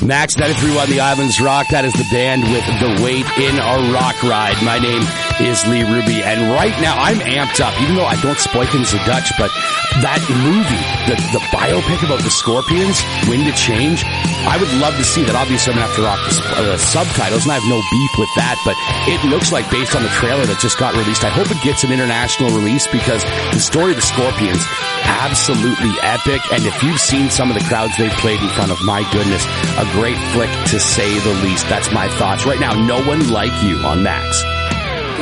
Max 93.1 The Islands Rock. That is the band with The Weight in Our Rock Ride. My name is Lee Ruby, and right now I'm amped up, even though I don't spoil things Dutch, but that movie, the biopic about the Scorpions, Wind to Change, I would love to see that. Obviously, I'm going to have to rock the subtitles, and I have no beef with that, but it looks like, based on the trailer that just got released, I hope it gets an international release, because the story of the Scorpions, absolutely epic, and if you've seen some of the crowds they've played in front of, my goodness, a great flick to say the least. That's my thoughts. Right now, No One Like You on Max.